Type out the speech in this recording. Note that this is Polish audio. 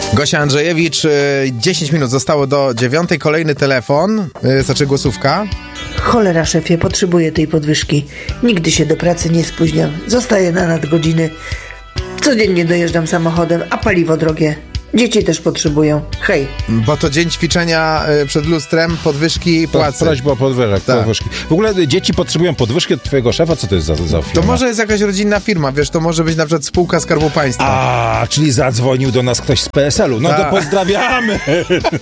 Gosia Andrzejewicz, 10 minut zostało do 9. Kolejny telefon, znaczy głosówka. Cholera, szefie, potrzebuję tej podwyżki. Nigdy się do pracy nie spóźniam. Zostaję na nadgodziny. Codziennie dojeżdżam samochodem, a paliwo drogie. Dzieci też potrzebują. Hej. Bo to dzień ćwiczenia przed lustrem, podwyżki płacy. Prośba o podwyżki. W ogóle dzieci potrzebują podwyżki od twojego szefa? Co to jest za firma? To może jest jakaś rodzinna firma, wiesz, to może być na przykład spółka Skarbu Państwa. Czyli zadzwonił do nas ktoś z PSL-u. No to pozdrawiamy.